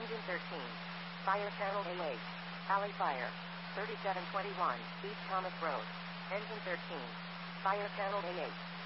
Engine 13. Fire channel A8. Alley fire. 3721, East Thomas Road. Engine 13. Fire channel A8.